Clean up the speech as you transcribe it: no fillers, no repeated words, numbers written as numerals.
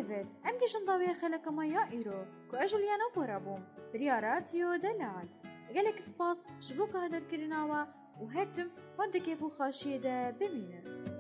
ایول ام گشن داوی خلک ما یا ایرو کو اجلیانا پورابوم بریاراتیو دلال گلک سپاس جبو که هدر کرناوا و هرتم هنده کیفو خاشیه ده ببینه